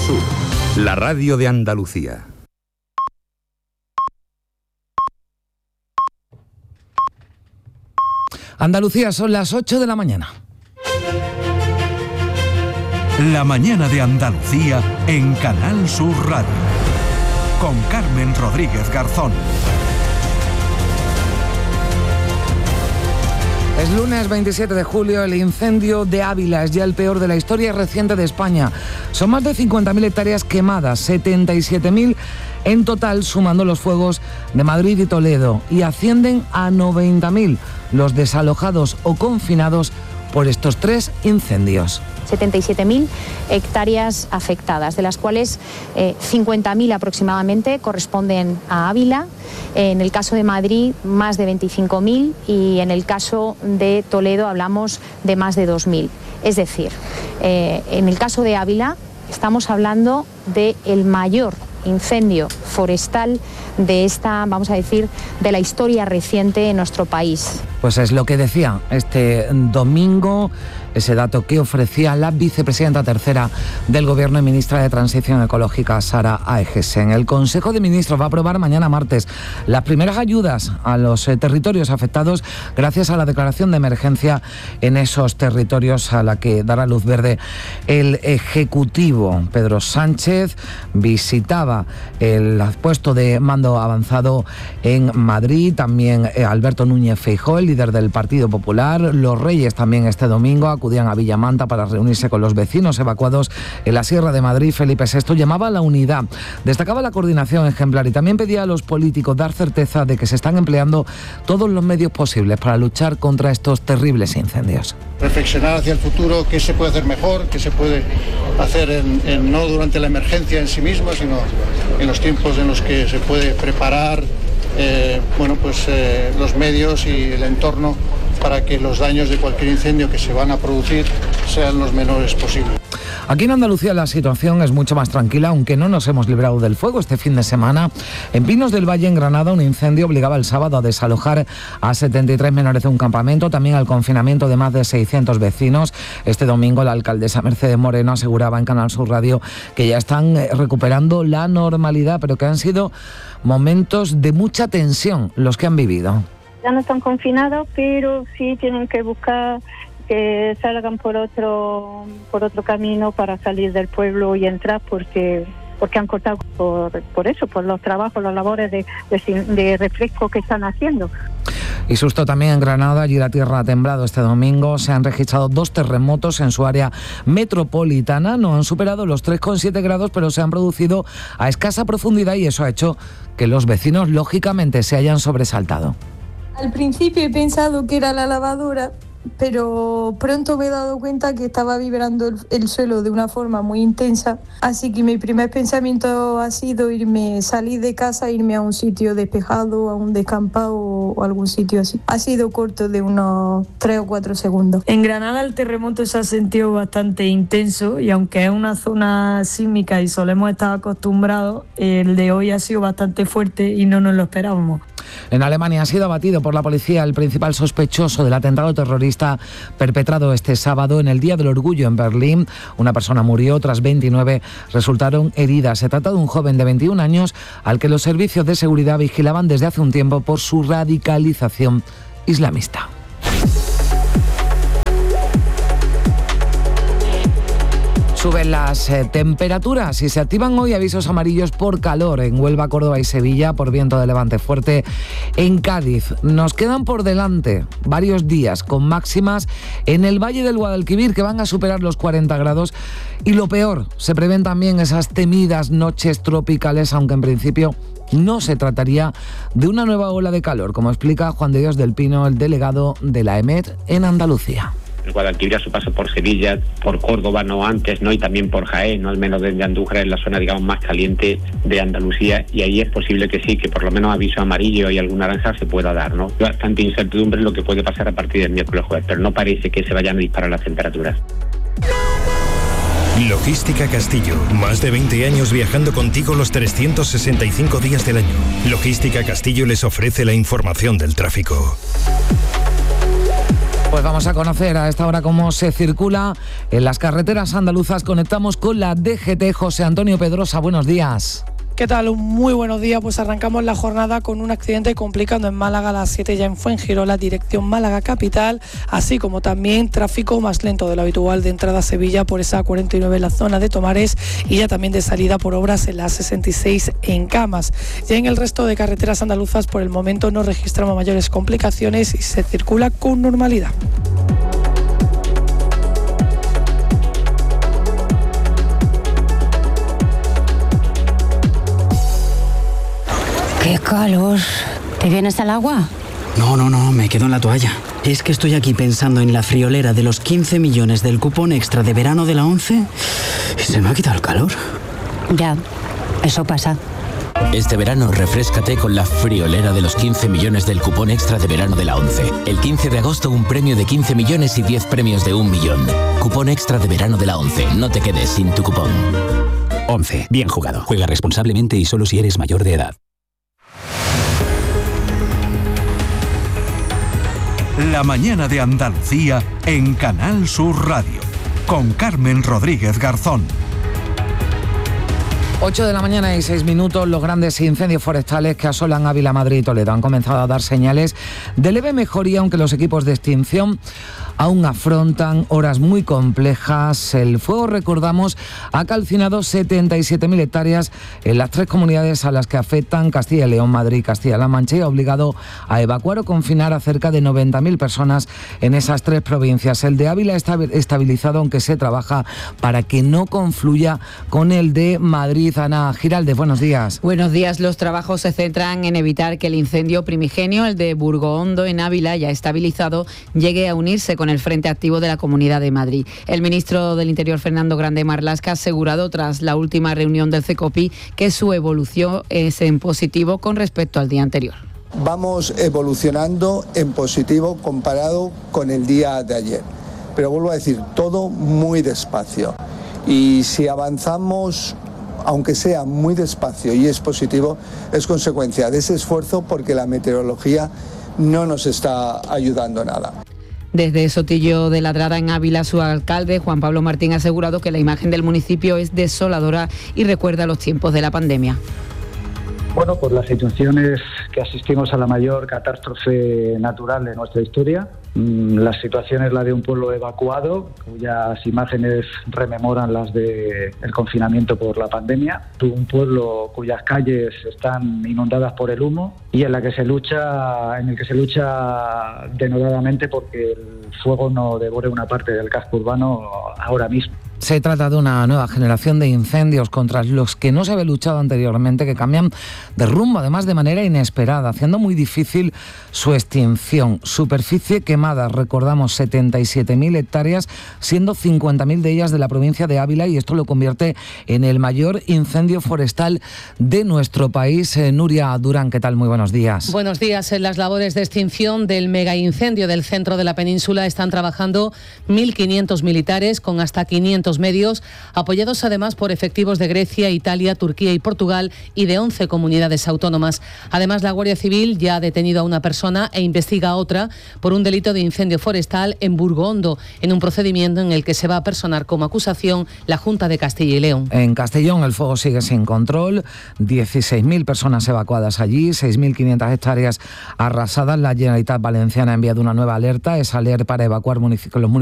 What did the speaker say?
Sur, la radio de Andalucía. Andalucía, son las 8 de la mañana. La mañana de Andalucía en Canal Sur Radio. Con Carmen Rodríguez Garzón. Es lunes 27 de julio, el incendio de Ávila es ya el peor de la historia reciente de España. Son más de 50.000 hectáreas quemadas, 77.000 en total, sumando los fuegos de Madrid y Toledo, y ascienden a 90.000 los desalojados o confinados por estos tres incendios. 77.000 hectáreas afectadas, de las cuales 50.000 aproximadamente corresponden a Ávila. En el caso de Madrid, más de 25.000, y en el caso de Toledo hablamos de más de 2.000. Es decir, en el caso de Ávila estamos hablando del mayor incendio forestal de esta, vamos a decir, de la historia reciente en nuestro país. Pues es lo que decía este domingo, ese dato que ofrecía la vicepresidenta tercera del Gobierno y ministra de Transición Ecológica, Sara Aegesen. El Consejo de Ministros va a aprobar mañana martes las primeras ayudas a los territorios afectados gracias a la declaración de emergencia en esos territorios, a la que dará luz verde el Ejecutivo. Pedro Sánchez visitaba el puesto de mando avanzado en Madrid, también Alberto Núñez Feijóo, el líder del Partido Popular. Los Reyes también este domingo acudían a Villamanta para reunirse con los vecinos evacuados en la Sierra de Madrid. Felipe VI llamaba a la unidad, destacaba la coordinación ejemplar y también pedía a los políticos dar certeza de que se están empleando todos los medios posibles para luchar contra estos terribles incendios. Reflexionar hacia el futuro, qué se puede hacer mejor, qué se puede hacer no durante la emergencia en sí misma, sino en los tiempos en los que se puede preparar los medios y el entorno para que los daños de cualquier incendio que se van a producir sean los menores posibles. Aquí en Andalucía la situación es mucho más tranquila, aunque no nos hemos librado del fuego. Este fin de semana, en Pinos del Valle, en Granada, un incendio obligaba el sábado a desalojar a 73 menores de un campamento, también al confinamiento de más de 600 vecinos. Este domingo la alcaldesa Mercedes Moreno aseguraba en Canal Sur Radio que ya están recuperando la normalidad, pero que han sido momentos de mucha tensión los que han vivido. Ya no están confinados, pero sí tienen que buscar que salgan por otro camino para salir del pueblo y entrar, porque han cortado por los trabajos, las labores de refresco que están haciendo. Y susto también en Granada, allí la tierra ha temblado este domingo. Se han registrado 2 terremotos en su área metropolitana. No han superado los 3,7 grados, pero se han producido a escasa profundidad y eso ha hecho que los vecinos, lógicamente, se hayan sobresaltado. Al principio he pensado que era la lavadora, pero pronto me he dado cuenta que estaba vibrando el suelo de una forma muy intensa, así que mi primer pensamiento ha sido salir de casa, irme a un sitio despejado, a un descampado o algún sitio así. Ha sido corto de unos 3 o 4 segundos. En Granada el terremoto se ha sentido bastante intenso y aunque es una zona sísmica y solemos estar acostumbrados, el de hoy ha sido bastante fuerte y no nos lo esperábamos. En Alemania ha sido abatido por la policía el principal sospechoso del atentado terrorista perpetrado este sábado en el Día del Orgullo en Berlín. Una persona murió, otras 29 resultaron heridas. Se trata de un joven de 21 años al que los servicios de seguridad vigilaban desde hace un tiempo por su radicalización islamista. Suben las temperaturas y se activan hoy avisos amarillos por calor en Huelva, Córdoba y Sevilla, por viento de levante fuerte en Cádiz. Nos quedan por delante varios días con máximas en el Valle del Guadalquivir que van a superar los 40 grados y lo peor, se prevén también esas temidas noches tropicales, aunque en principio no se trataría de una nueva ola de calor, como explica Juan de Dios del Pino, el delegado de la EMET en Andalucía. El Guadalquivir a su paso por Sevilla, por Córdoba, no antes, ¿no? Y también por Jaén, ¿no? Al menos desde Andújar, es la zona, digamos, más caliente de Andalucía, y ahí es posible que sí, que por lo menos aviso amarillo y algún naranja se pueda dar, ¿no? Bastante incertidumbre lo que puede pasar a partir del miércoles jueves, pero no parece que se vayan a disparar las temperaturas. Logística Castillo, más de 20 años viajando contigo los 365 días del año. Logística Castillo les ofrece la información del tráfico. Pues vamos a conocer a esta hora cómo se circula en las carreteras andaluzas. Conectamos con la DGT. José Antonio Pedrosa, buenos días. ¿Qué tal? Muy buenos días. Pues arrancamos la jornada con un accidente complicando en Málaga a las 7 ya en Fuengirola, dirección Málaga capital, así como también tráfico más lento de lo habitual de entrada a Sevilla por esa 49 en la zona de Tomares y ya también de salida por obras en la 66 en Camas. Ya en el resto de carreteras andaluzas por el momento no registramos mayores complicaciones y se circula con normalidad. ¡Qué calor! ¿Te vienes al agua? No, me quedo en la toalla. Es que estoy aquí pensando en la friolera de los 15 millones del cupón extra de verano de la ONCE y se me ha quitado el calor. Ya, eso pasa. Este verano refréscate con la friolera de los 15 millones del cupón extra de verano de la ONCE. El 15 de agosto un premio de 15 millones y 10 premios de 1 millón. Cupón extra de verano de la ONCE. No te quedes sin tu cupón. ONCE. Bien jugado. Juega responsablemente y solo si eres mayor de edad. La mañana de Andalucía en Canal Sur Radio, con Carmen Rodríguez Garzón. 8 de la mañana y 6 minutos, los grandes incendios forestales que asolan Ávila, Madrid y Toledo han comenzado a dar señales de leve mejoría, aunque los equipos de extinción aún afrontan horas muy complejas. El fuego, recordamos, ha calcinado 77.000 hectáreas en las 3 comunidades a las que afectan Castilla y León, Madrid y Castilla-La Mancha y ha obligado a evacuar o confinar a cerca de 90.000 personas en esas 3 provincias. El de Ávila está estabilizado, aunque se trabaja para que no confluya con el de Madrid. Ana Giraldez, buenos días. Buenos días. Los trabajos se centran en evitar que el incendio primigenio, el de Burgohondo en Ávila, ya estabilizado, llegue a unirse con el frente activo de la Comunidad de Madrid. El ministro del Interior, Fernando Grande Marlaska, ha asegurado tras la última reunión del CECOPI que su evolución es en positivo con respecto al día anterior. Vamos evolucionando en positivo comparado con el día de ayer. Pero vuelvo a decir, todo muy despacio. Y si avanzamos, aunque sea muy despacio y es positivo, es consecuencia de ese esfuerzo porque la meteorología no nos está ayudando nada. Desde Sotillo de Ladrada en Ávila, su alcalde, Juan Pablo Martín, ha asegurado que la imagen del municipio es desoladora y recuerda los tiempos de la pandemia. Bueno, por las situaciones que asistimos a la mayor catástrofe natural de nuestra historia. La situación es la de un pueblo evacuado, cuyas imágenes rememoran las del confinamiento por la pandemia. Un pueblo cuyas calles están inundadas por el humo y en el que se lucha denodadamente porque el fuego no devore una parte del casco urbano ahora mismo. Se trata de una nueva generación de incendios contra los que no se había luchado anteriormente, que cambian de rumbo, además de manera inesperada, haciendo muy difícil su extinción. Superficie quemada, recordamos, 77.000 hectáreas, siendo 50.000 de ellas de la provincia de Ávila, y esto lo convierte en el mayor incendio forestal de nuestro país. Nuria Durán, ¿qué tal? Muy buenos días. Buenos días. En las labores de extinción del megaincendio del centro de la península están trabajando 1.500 militares con hasta 500 medios, apoyados además por efectivos de Grecia, Italia, Turquía y Portugal y de 11 comunidades autónomas. Además, la Guardia Civil ya ha detenido a una persona e investiga a otra por un delito de incendio forestal en Burgohondo, en un procedimiento en el que se va a personar como acusación la Junta de Castilla y León. En Castellón el fuego sigue sin control, 16.000 personas evacuadas allí, 6.500 hectáreas arrasadas. La Generalitat Valenciana ha enviado una nueva alerta, es alerta para evacuar los municipios